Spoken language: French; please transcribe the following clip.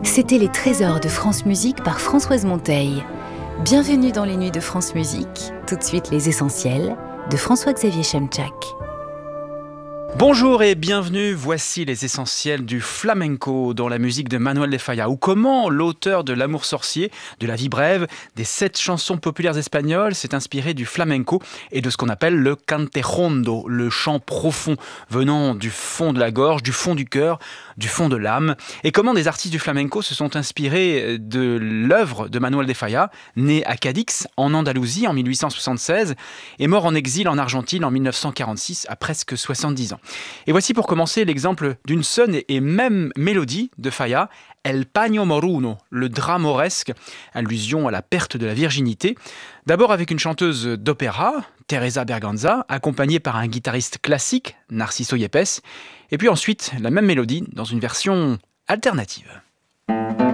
C'était les trésors de France Musique par Françoise Monteil. Bienvenue dans les nuits de France Musique. Tout de suite les essentiels de François-Xavier Chemchak. Bonjour et bienvenue, voici les essentiels du flamenco dans la musique de Manuel de Falla, ou comment l'auteur de L'Amour sorcier, de La vie brève, des 7 chansons populaires espagnoles s'est inspiré du flamenco et de ce qu'on appelle le cante hondo, le chant profond venant du fond de la gorge, du fond du cœur, du fond de l'âme, et comment des artistes du flamenco se sont inspirés de l'œuvre de Manuel de Falla, né à Cadix, en Andalousie en 1876, et mort en exil en Argentine en 1946 à presque 70 ans. Et voici pour commencer l'exemple d'une seule et même mélodie de Falla, El Paño Moruno, le drap mauresque, allusion à la perte de la virginité. D'abord avec une chanteuse d'opéra, Teresa Berganza, accompagnée par un guitariste classique, Narciso Yepes, et puis ensuite la même mélodie dans une version alternative.